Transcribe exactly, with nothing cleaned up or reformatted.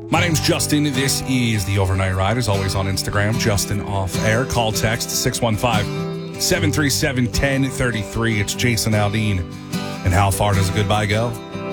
My name's Justin. This is the Overnight Ride, as always on Instagram, Justin Off Air. Call text six one five, seven three seven, one zero three three. It's Jason Aldean. And how far does a goodbye go?